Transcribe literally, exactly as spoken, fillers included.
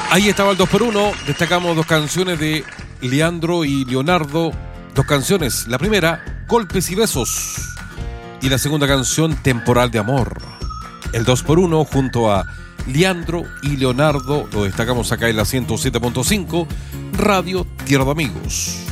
Ahí estaba el dos por uno. Destacamos dos canciones de Leandro y Leonardo. Dos canciones. La primera, Golpes y Besos. Y la segunda canción, Temporal de Amor. El dos por uno junto a Leandro y Leonardo. Lo destacamos acá en la ciento siete punto cinco Radio Tierra de Amigos.